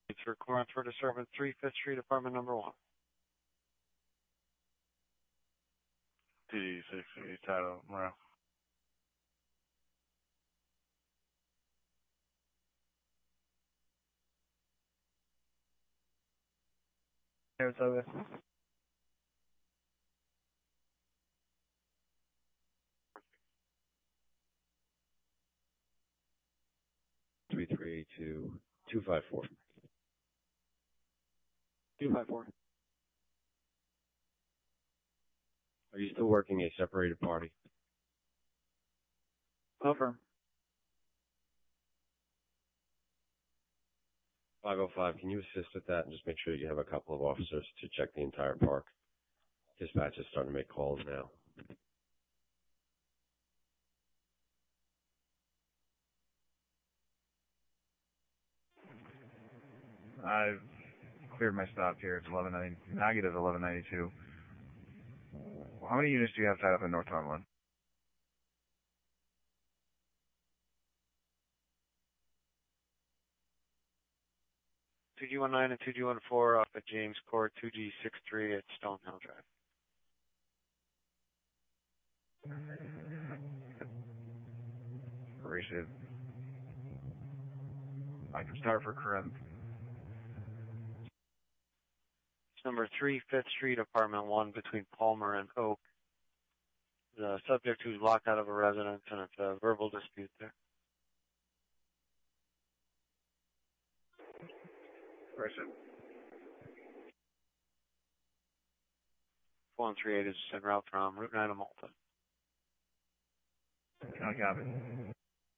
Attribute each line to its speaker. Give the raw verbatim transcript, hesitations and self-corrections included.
Speaker 1: It's for Corinth for disturbance, three Fifth Street, apartment number one.
Speaker 2: T D sixty, title, Morale.
Speaker 3: Saratoga.
Speaker 4: three three eight two, two five four.
Speaker 3: two five four.
Speaker 4: Are you still working a separated party?
Speaker 3: Over.
Speaker 4: five oh five, can you assist with that and just make sure you have a couple of officers to check the entire park? Dispatch is starting to make calls now.
Speaker 5: I've cleared my stop here. It's eleven ninety. Negative eleven ninety-two. How many units do you have tied up in Northumberland?
Speaker 1: two G one nine and two G one four off at James Court, two G sixty-three at Stonehill Drive.
Speaker 5: Appreciate it. I can start for Corinth.
Speaker 1: It's number three Fifth Street, apartment one, between Palmer and Oak. The subject who's locked out of a residence, and it's a verbal dispute there.
Speaker 5: Appreciate it.
Speaker 1: four one three eight is en route from Route nine to Malta.
Speaker 5: Can I copy?